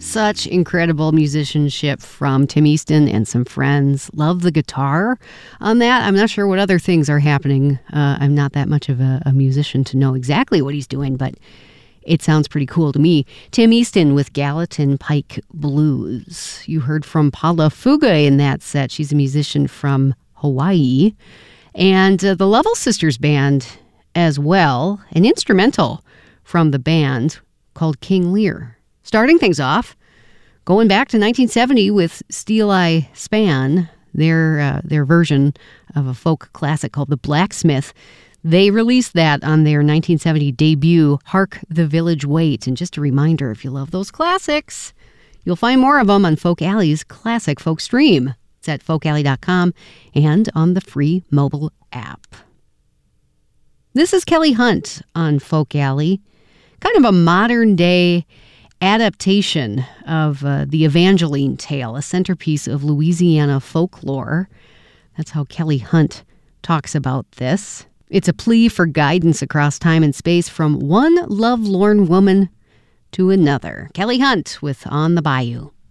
Such incredible musicianship from Tim Easton and some friends. Love the guitar on that. I'm not sure what other things are happening. I'm not that much of a musician to know exactly what he's doing, but it sounds pretty cool to me. Tim Easton with Gallatin Pike Blues. You heard from Paula Fuga in that set. She's a musician from Hawaii. And the Lovell Sisters Band as well, an instrumental from the band called King Lear. Starting things off, going back to 1970 with Steeleye Span, their version of a folk classic called The Blacksmith. They released that on their 1970 debut, Hark the Village Wait. And just a reminder, if you love those classics, you'll find more of them on Folk Alley's Classic Folk Stream. It's at folkalley.com and on the free mobile app. This is Kelly Hunt on Folk Alley, kind of a modern-day adaptation of the Evangeline tale, a centerpiece of Louisiana folklore. That's how Kelly Hunt talks about this. It's a plea for guidance across time and space from one lovelorn woman to another. Kelly Hunt with On the Bayou.